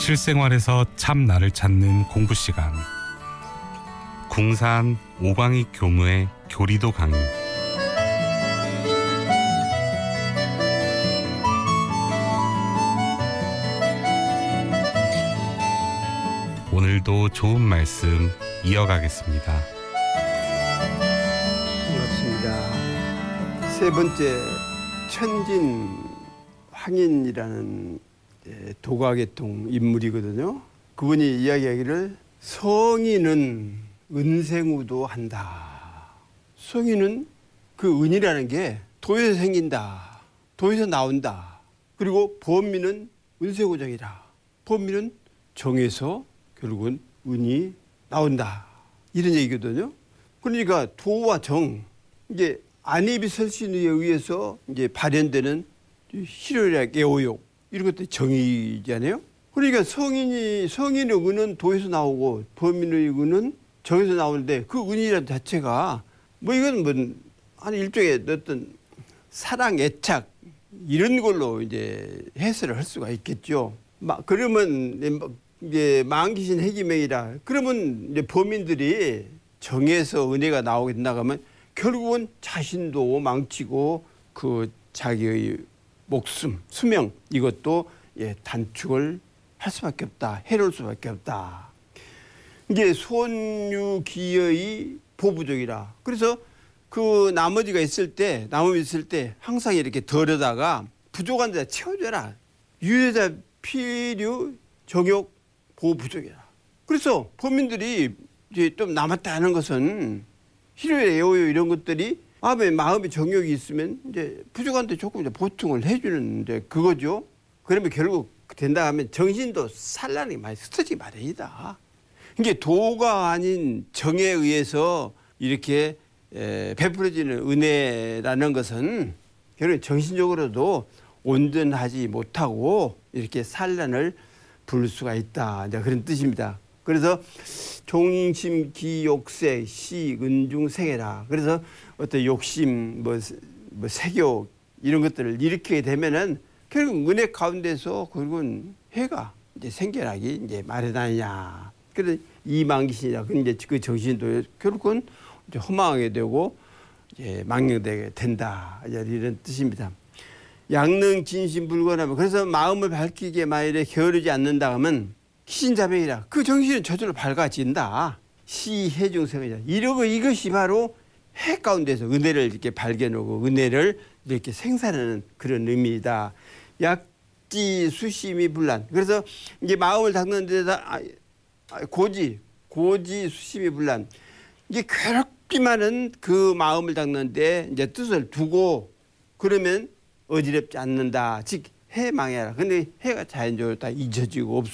실생활에서 참 나를 찾는 공부 시간. 궁산 오광익 교무의 교리도 강의. 오늘도 좋은 말씀 이어가겠습니다. 반갑습니다. 세 번째, 천진 황인이라는 도가계통 인물이거든요. 그분이 이야기하기를 성인은 은생우도 한다. 성인은 그 은이라는 게 도에서 생긴다. 도에서 나온다. 그리고 범민은 은생우정이다. 범민은 정에서 결국은 은이 나온다. 이런 얘기거든요. 그러니까 도와 정, 이게 안입이설신에 의해서 이제 발현되는 희료력, 애호욕 이런 것들이 정의잖아요. 그러니까 성인의 은은 도에서 나오고 범인의 은은 정에서 나오는데 그 은이라는 자체가 뭐 이건 한 일종의 어떤 사랑, 애착 이런 걸로 이제 해설을 할 수가 있겠죠. 그러면 이제 망귀신 해기명이라 그러면 이제 범인들이 정에서 은혜가 나오게 나가면 결국은 자신도 망치고 그 자기의 목숨, 수명 이것도 단축을 할 수밖에 없다. 해로울 수밖에 없다. 이게 손유기의 보부족이라. 그래서 그 나머지가 있을 때 항상 이렇게 덜어다가 부족한 데 채워줘라. 유효자 필요 정욕 보부족이라. 그래서 범인들이 이제 좀 남았다 하는 것은 희로의 애호요 이런 것들이 마음의 정욕이 있으면 이제 부족한데 조금 이제 보충을 해주는 이제 그거죠. 그러면 결국 된다 하면 정신도 산란이 많이 흩어지기 마련이다. 이게 도가 아닌 정에 의해서 이렇게 베풀어지는 은혜라는 것은 결국 정신적으로도 온전하지 못하고 이렇게 산란을 부를 수가 있다. 이제 그런 뜻입니다. 그래서 종심 기욕색 시 은중 생해라. 그래서 어떤 욕심 뭐 색욕 이런 것들을 일으키게 되면은 결국 은혜 가운데서 결국은 해가 이제 생겨나기 이제 마련하느냐. 그래서 이망귀신이라 그 정신도 결국은 이제 허망하게 되고 이제 망령되게 된다. 이런 뜻입니다. 양능 진심 불건하면 그래서 마음을 밝히게 만일에 게으르지 않는다 하면 기신자명이라 그 정신은 저절로 밝아진다. 시해중생이다. 이것이 바로 해 가운데서 은혜를 이렇게 발견하고 은혜를 이렇게 생산하는 그런 의미이다. 약지 수심이 불란. 그래서 이제 마음을 닦는 데다 고지 수심이 불란. 이게 괴롭기만은 그 마음을 닦는데 이제 뜻을 두고 그러면 어지럽지 않는다. 즉 해 망해라. 근데 해가 자연적으로 다 잊혀지고